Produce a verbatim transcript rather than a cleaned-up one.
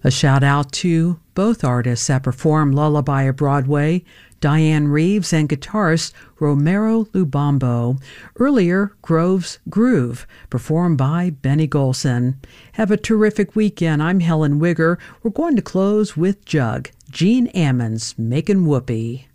A shout out to both artists that perform Lullaby at Broadway, Diane Reeves and guitarist Romero Lubombo. Earlier, Grove's Groove, performed by Benny Golson. Have a terrific weekend. I'm Helen Wigger. We're going to close with Jug, Gene Ammons, Making Whoopee.